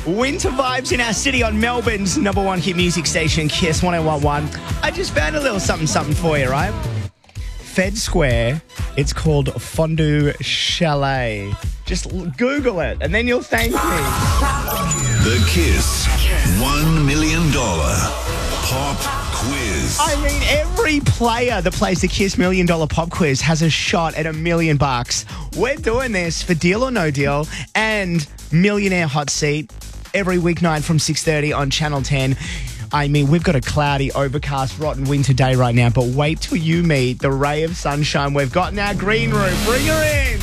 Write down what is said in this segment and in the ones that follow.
Winter vibes in our city on Melbourne's number one hit music station, Kiss 101.1. I just found a little something for you, right? Fed Square, it's called Fondue Chalet. Just Google it and then you'll thank me. The Kiss $1 million Pop Quiz. I mean, every player that plays the Kiss $1 Million Pop Quiz has a shot at $1 million. We're doing this for Deal or No Deal and Millionaire Hot Seat every weeknight from 6:30 on Channel 10. I mean, we've got a cloudy, overcast, rotten winter day right now, but wait till you meet the ray of sunshine we've got in our green room. Bring her in.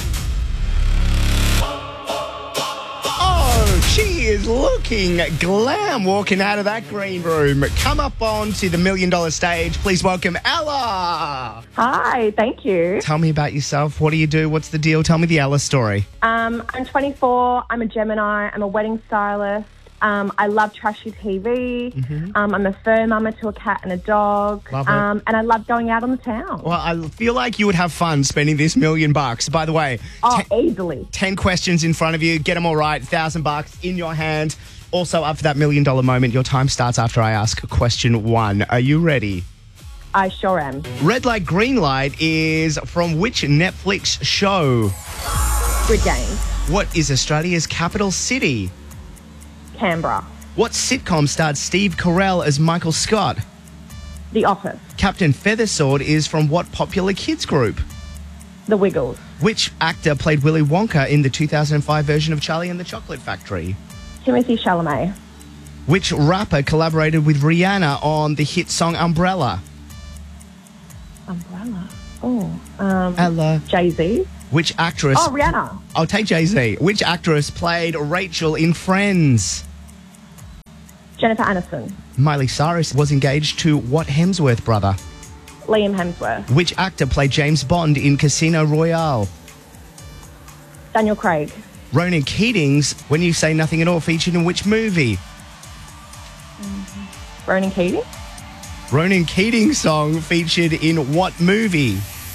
She is looking glam walking out of that green room. Come up on to the $1 million stage. Please welcome Ella. Hi, thank you. Tell me about yourself. What do you do? What's the deal? Tell me the Ella story. I'm 24. I'm a Gemini. I'm a wedding stylist. I love trashy TV. Mm-hmm. I'm a fur mama to a cat and a dog. Love it. And I love going out on the town. Well, I feel like you would have fun spending this $1 million. By the way, Easily. 10 questions in front of you. Get them all right. $1,000 in your hand. Also, up for that $1 million moment, your time starts after I ask question 1. Are you ready? I sure am. Red Light, Green Light is from which Netflix show? Good game. What is Australia's capital city? Canberra. What sitcom starred Steve Carell as Michael Scott? The Office. Captain Feathersword is from what popular kids group? The Wiggles. Which actor played Willy Wonka in the 2005 version of Charlie and the Chocolate Factory? Timothée Chalamet. Which rapper collaborated with Rihanna on the hit song Umbrella? Umbrella. Ella. Jay-Z. Which actress... Oh, Rihanna. I'll take Jay-Z. Which actress played Rachel in Friends? Jennifer Aniston. Miley Cyrus was engaged to what Hemsworth brother? Liam Hemsworth. Which actor played James Bond in Casino Royale? Daniel Craig. Ronan Keating's When You Say Nothing at All featured in which movie? Ronan Keating. Ronan Keating's song featured in what movie?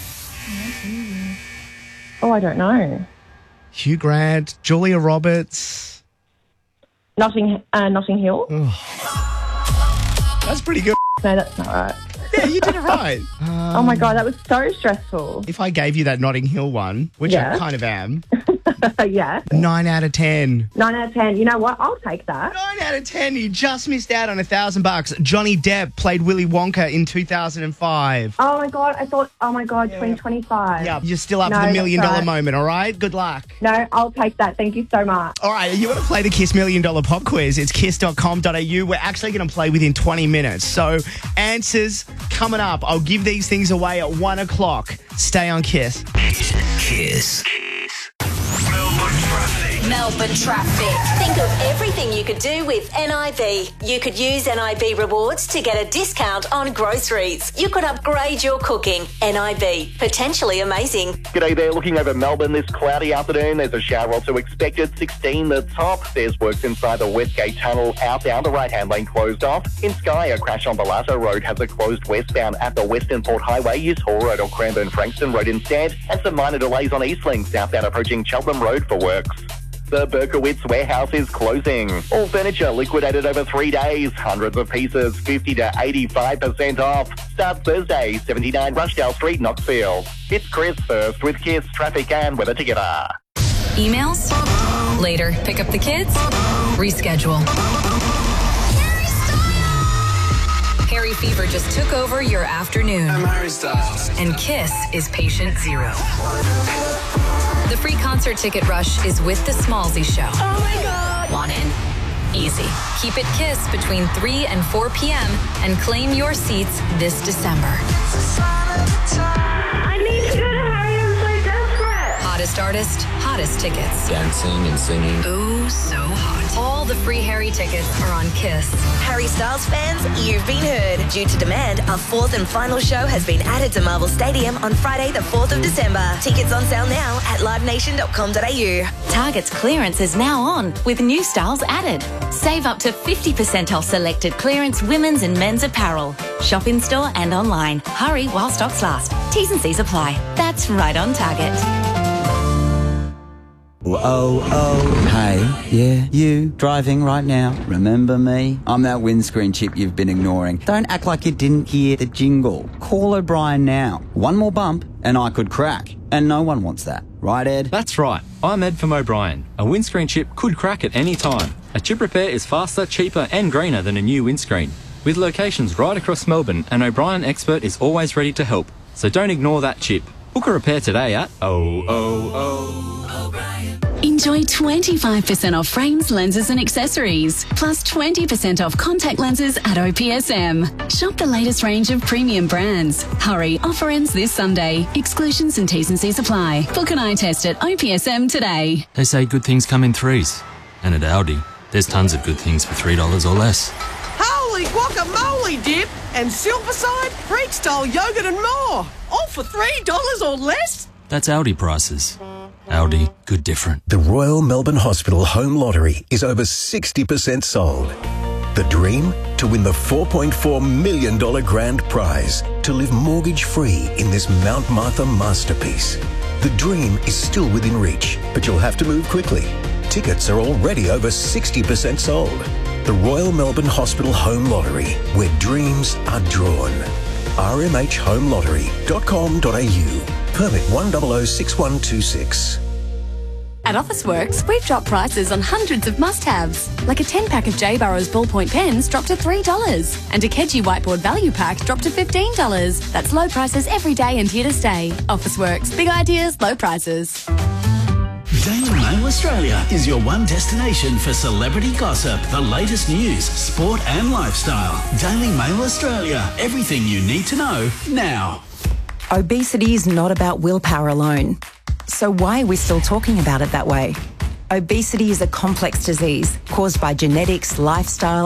Oh, I don't know. Hugh Grant, Julia Roberts. Notting Hill. That's pretty good. No, that's not right. Yeah, you did it right. Oh my God, that was so stressful. If I gave you that Notting Hill one, which I Yeah. kind of am, Yeah. 9 out of 10. 9 out of 10. You know what? I'll take that. 9 out of 10. You just missed out on $1,000. Johnny Depp played Willy Wonka in 2005. Oh my God, I thought, 2025. Yeah, you're still up No, for the $1 million that's right. moment, all right? Good luck. No, I'll take that. Thank you so much. All right, you want to play the Kiss $1 Million Pop Quiz? It's kiss.com.au. We're actually going to play within 20 minutes. So answers coming up. I'll give these things away at 1 o'clock. Stay on Kiss. Kiss. Melbourne traffic. Think of everything you could do with NIB. You could use NIB rewards to get a discount on groceries. You could upgrade your cooking. NIB. Potentially amazing. G'day there, looking over Melbourne this cloudy afternoon. There's a shower also expected, 16 the top. There's works inside the Westgate Tunnel, outbound, the right-hand lane closed off. In Skye, a crash on Balato Road has a closed westbound at the Western Port Highway. Use Hall Road or Cranbourne-Frankston Road instead. And some minor delays on Eastlink, southbound approaching Cheltenham Road for works. The Berkowitz warehouse is closing. All furniture liquidated over 3 days. Hundreds of pieces, 50 to 85% off. Starts Thursday, 79 Rushdale Street, Knoxfield. It's Chris first with Kiss, traffic and weather together. Emails? Later. Pick up the kids? Reschedule. Harry Fever just took over your afternoon. I'm Harry Styles. And Kiss is patient zero. The free concert ticket rush is with the Smallsy Show. Oh my God. Want in? Easy. Keep it Kiss between 3 and 4 p.m. and claim your seats this December. I need to go to Harry. I'm so desperate. Hottest artist, hottest tickets. Dancing and singing. Oh, so hot. All the free Harry tickets are on Kiss. Harry Styles fans, you've been heard. Due to demand, our fourth and final show has been added to Marvel Stadium on Friday the 4th of December. Tickets on sale now at livenation.com.au. Target's clearance is now on with new styles added. Save up to 50% off selected clearance women's and men's apparel. Shop in store and online. Hurry while stocks last. T's and C's apply. That's right on Target. Hey. Yeah, you, driving right now. Remember me? I'm that windscreen chip you've been ignoring. Don't act like you didn't hear the jingle. Call O'Brien now. One more bump and I could crack. And no one wants that. Right, Ed? That's right. I'm Ed from O'Brien. A windscreen chip could crack at any time. A chip repair is faster, cheaper and greener than a new windscreen. With locations right across Melbourne, an O'Brien expert is always ready to help. So don't ignore that chip. Book a repair today at O'Brien. Enjoy 25% off frames, lenses and accessories, plus 20% off contact lenses at OPSM. Shop the latest range of premium brands. Hurry, offer ends this Sunday. Exclusions and T's and C's apply. Book an eye test at OPSM today. They say good things come in threes. And at Aldi, there's tons of good things for $3 or less. Holy guacamole dip and Silverside, Freak-style yogurt and more. All for $3 or less? That's Aldi prices. Aldi, good different. The Royal Melbourne Hospital Home Lottery is over 60% sold. The dream? To win the $4.4 million grand prize. To live mortgage-free in this Mount Martha masterpiece. The dream is still within reach, but you'll have to move quickly. Tickets are already over 60% sold. The Royal Melbourne Hospital Home Lottery, where dreams are drawn. rmhhomelottery.com.au. Permit 1006126. At Officeworks, we've dropped prices on hundreds of must-haves, like a 10-pack of J. Burrows ballpoint pens dropped to $3, and a Kedgie whiteboard value pack dropped to $15. That's low prices every day and here to stay. Officeworks, big ideas, low prices. Daily Mail Australia is your one destination for celebrity gossip, the latest news, sport and lifestyle. Daily Mail Australia, everything you need to know now. Obesity is not about willpower alone. So why are we still talking about it that way? Obesity is a complex disease caused by genetics, lifestyle,